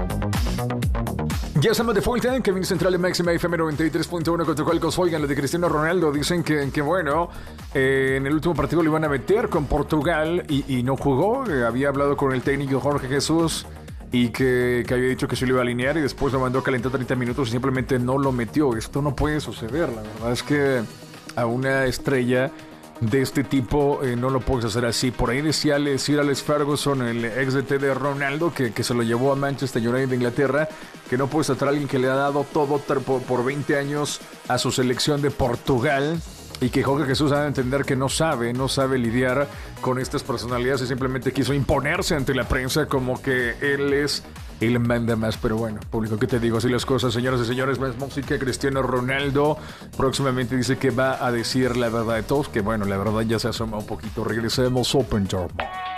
Ya estamos de vuelta en Camino Central de Máxima FM 93.1 contra Cualcos. Oigan, lo de Cristiano Ronaldo. Dicen que bueno, en el último partido lo iban a meter con Portugal y no jugó. Había hablado con el técnico Jorge Jesús y que había dicho que se lo iba a alinear y después lo mandó a calentar 30 minutos y simplemente no lo metió. Esto no puede suceder. La verdad es que a una estrella de este tipo no lo puedes hacer así. Por ahí decía Sir Alex Ferguson, el ex DT de Ronaldo, que se lo llevó a Manchester United de Inglaterra, que no puedes tratar a alguien que le ha dado todo por 20 años a su selección de Portugal, y que Jorge Jesús ha de entender que no sabe lidiar con estas personalidades y simplemente quiso imponerse ante la prensa como que él es el manda más. Pero bueno, público, ¿qué te digo? Así las cosas, señoras y señores. Más música. Cristiano Ronaldo próximamente dice que va a decir la verdad de todos, que bueno, la verdad ya se asoma un poquito. Regresemos Open Door.